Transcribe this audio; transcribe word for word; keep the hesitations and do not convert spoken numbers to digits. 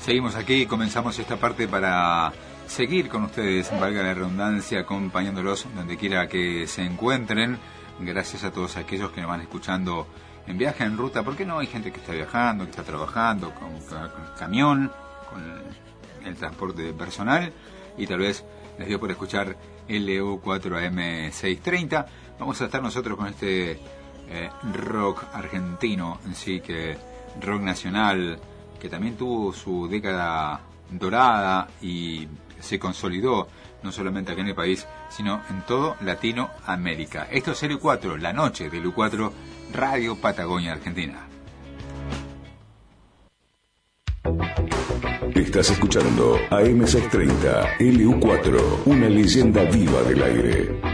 Seguimos aquí, comenzamos esta parte para seguir con ustedes, valga la redundancia, acompañándolos donde quiera que se encuentren. Gracias a todos aquellos que nos van escuchando en viaje, en ruta. ¿Por qué no? Hay gente que está viajando, que está trabajando con, con el camión, con el, el transporte personal, y tal vez les dio por escuchar L U cuatro A M seiscientos treinta. Vamos a estar nosotros con este eh, rock argentino, en sí, que rock nacional, que también tuvo su década dorada y se consolidó no solamente aquí en el país, sino en todo Latinoamérica. Esto es L U cuatro, la noche de L U cuatro, Radio Patagonia Argentina. Estás escuchando A M seiscientos treinta, L U cuatro, una leyenda viva del aire.